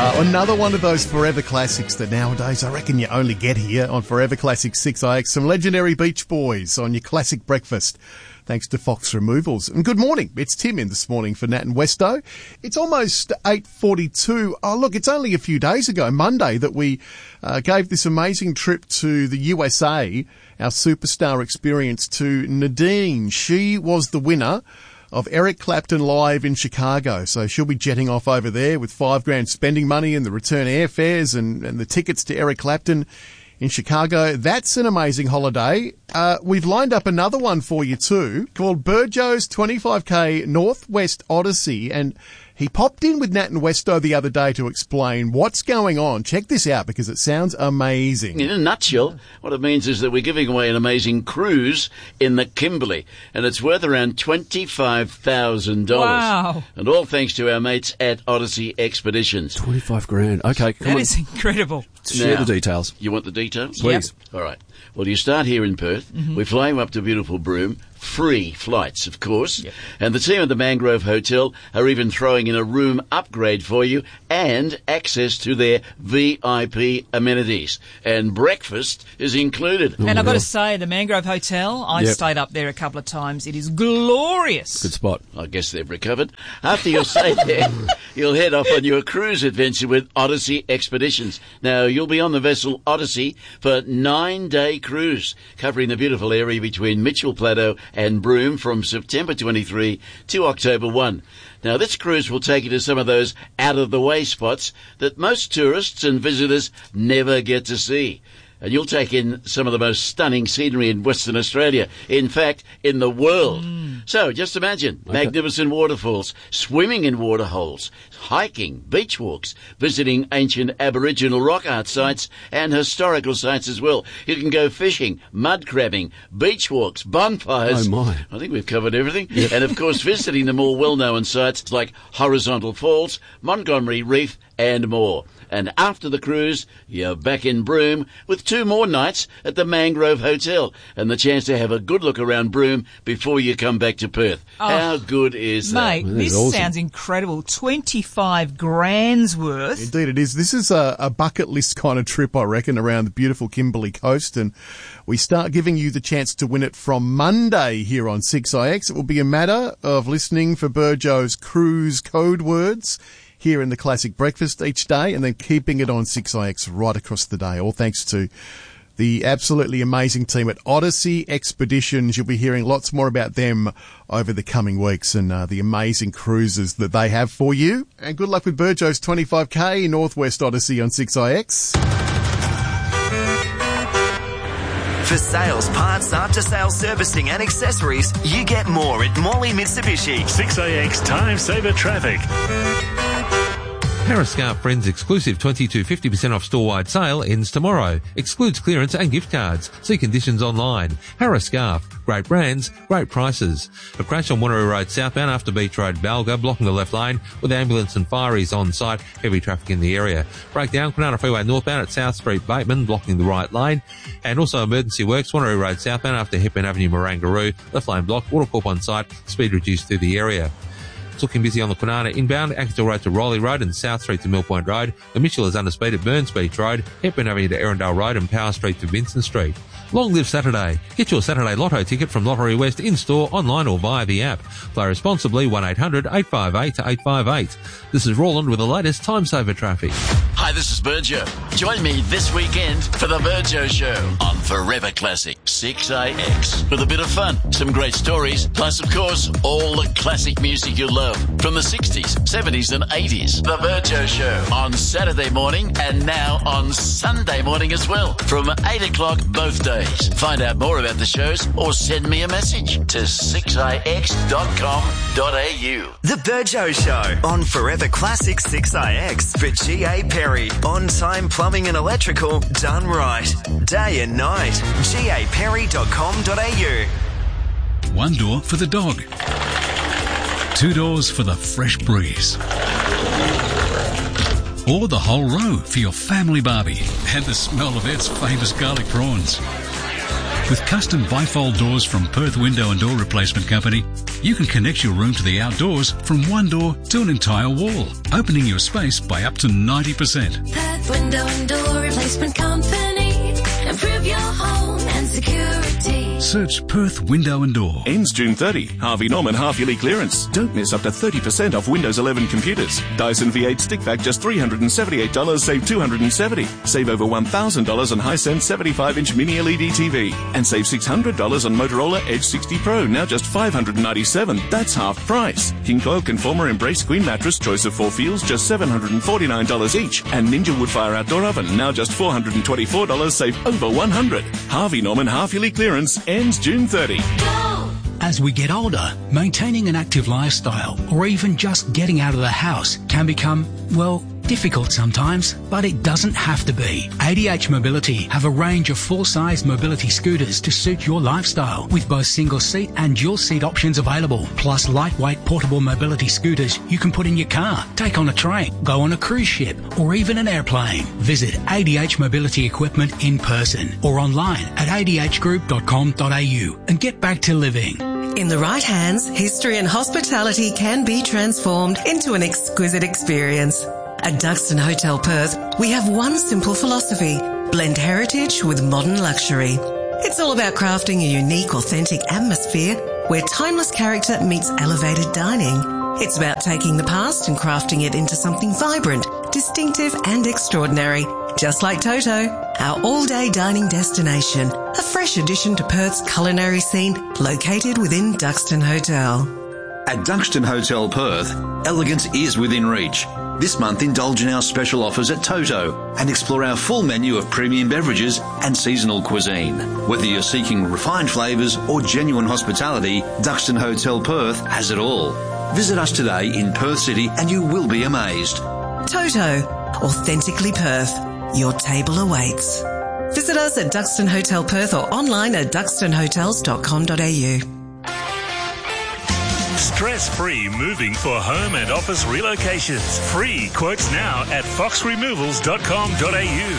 Another one of those forever classics that nowadays I reckon you only get here on Forever Classic 6IX. Some legendary Beach Boys on your classic breakfast, thanks to Fox Removals. And good morning, it's Tim in this morning for Nat and Westo. It's almost 8:42. Oh, look, it's only a few days ago, Monday, that we gave this amazing trip to the USA, our superstar experience to Nadine. She was the winner of Eric Clapton Live in Chicago. So she'll be jetting off over there with $5,000 spending money and the return airfares and the tickets to Eric Clapton in Chicago. That's an amazing holiday. We've lined up another one for you too, called Burjo's 25K Northwest Odyssey. And he popped in with Nat and Westo the other day to explain what's going on. Check this out because it sounds amazing. In a nutshell, what it means is that we're giving away an amazing cruise in the Kimberley, and it's worth around $25,000. Wow. And all thanks to our mates at Odyssey Expeditions. $25,000. Okay, come on. That is incredible. Share the details. You want the details? Please. Yep. All right. Well, you start here in Perth. Mm-hmm. We fly you up to beautiful Broome. Free flights, of course. Yep. And the team at the Mangrove Hotel are even throwing in a room upgrade for you and access to their VIP amenities. And breakfast is included. And I've got to say, the Mangrove Hotel, I've stayed up there a couple of times. It is glorious. Good spot. I guess they've recovered. After your stay there, you'll head off on your cruise adventure with Odyssey Expeditions. Now, you'll be on the vessel Odyssey for a 9-day cruise, covering the beautiful area between Mitchell Plateau and Broome from September 23 to October 1. Now, this cruise will take you to some of those out-of-the-way spots that most tourists and visitors never get to see. And you'll take in some of the most stunning scenery in Western Australia, in fact, in the world. So, just imagine, magnificent waterfalls, swimming in waterholes, hiking, beach walks, visiting ancient Aboriginal rock art sites and historical sites as well. You can go fishing, mud crabbing, beach walks, bonfires. Oh, my. I think we've covered everything. Yep. And, of course, visiting the more well-known sites like Horizontal Falls, Montgomery Reef, and more. And after the cruise, you're back in Broome with 2 more nights at the Mangrove Hotel and the chance to have a good look around Broome before you come back to Perth. Oh, how good is that? Mate, this awesome. Sounds incredible. $25,000 worth. Indeed it is. This is a bucket list kind of trip, I reckon, around the beautiful Kimberley coast. And we start giving you the chance to win it from Monday here on 6IX. It will be a matter of listening for Burjo's cruise code words here in the Classic Breakfast each day and then keeping it on 6IX right across the day. All thanks to the absolutely amazing team at Odyssey Expeditions. You'll be hearing lots more about them over the coming weeks and the amazing cruises that they have for you. And good luck with Burjo's 25K Northwest Odyssey on 6IX. For sales, parts, after-sales servicing and accessories, you get more at Morley Mitsubishi. 6IX Time Saver Traffic. Harris Scarf Friends exclusive 20 to 50% off store-wide sale ends tomorrow. Excludes clearance and gift cards. See conditions online. Harris Scarf. Great brands, great prices. A crash on Wanneroo Road southbound after Beach Road, Balga, blocking the left lane with ambulance and fireys on site. Heavy traffic in the area. Breakdown, Kwinana Freeway northbound at South Street, Bateman, blocking the right lane. And also emergency works, Wanneroo Road southbound after Hepburn Avenue, Marangaroo. Left lane blocked, Watercorp on site, speed reduced through the area. It's looking busy on the Kwinana inbound, Acton Road to Rowley Road and South Street to Mill Point Road. The Mitchell is under speed at Burns Beach Road, Hepburn Avenue to Erindale Road and Power Street to Vincent Street. Long live Saturday. Get your Saturday Lotto ticket from Lottery West in-store, online or via the app. Play responsibly 1-800-858-858. This is Roland with the latest Time Saver traffic. Hi, this is Burjo. Join me this weekend for the Burjo Show on Forever Classic 6IX. With a bit of fun, some great stories, plus, of course, all the classic music you love from the 60s, 70s and 80s. The Burjo Show on Saturday morning and now on Sunday morning as well from 8 o'clock both days. Find out more about the shows or send me a message to 6ix.com.au. The Burjo Show on Forever Classic 6IX for G.A. Perry. On-time plumbing and electrical done right. Day and night. gaperry.com.au. 1 door for the dog. 2 doors for the fresh breeze. Or the whole row for your family barbie and the smell of Ed's famous garlic prawns. With custom bifold doors from Perth Window and Door Replacement Company, you can connect your room to the outdoors from one door to an entire wall, opening your space by up to 90%. Perth Window and Door Replacement Company. Improve your home and security. Search Perth Window and Door. Ends June 30. Harvey Norman half-yearly clearance. Don't miss up to 30% off Windows 11 computers. Dyson V8 stick vac just $378, save $270. Save over $1,000 on Hisense 75-inch mini LED TV. And save $600 on Motorola Edge 60 Pro, now just $597. That's half price. King Coil Conformer Embrace Queen Mattress, choice of 4 feels, just $749 each. And Ninja Woodfire Outdoor Oven, now just $424, save over $100. Harvey Norman half-yearly clearance ends June 30. As we get older, maintaining an active lifestyle or even just getting out of the house can become, well, difficult sometimes, but it doesn't have to be. ADH Mobility have a range of full-size mobility scooters to suit your lifestyle, with both single-seat and dual-seat options available, plus lightweight portable mobility scooters you can put in your car, take on a train, go on a cruise ship, or even an airplane. Visit ADH Mobility Equipment in person or online at adhgroup.com.au and get back to living. In the right hands, history and hospitality can be transformed into an exquisite experience. At Duxton Hotel Perth, we have one simple philosophy: blend heritage with modern luxury. It's all about crafting a unique, authentic atmosphere where timeless character meets elevated dining. It's about taking the past and crafting it into something vibrant, distinctive and extraordinary. Just like Toto, our all-day dining destination, a fresh addition to Perth's culinary scene located within Duxton Hotel. At Duxton Hotel Perth, elegance is within reach. This month, indulge in our special offers at Toto and explore our full menu of premium beverages and seasonal cuisine. Whether you're seeking refined flavours or genuine hospitality, Duxton Hotel Perth has it all. Visit us today in Perth City and you will be amazed. Toto, authentically Perth. Your table awaits. Visit us at Duxton Hotel Perth or online at duxtonhotels.com.au. Stress-free moving for home and office relocations. Free quotes now at foxremovals.com.au.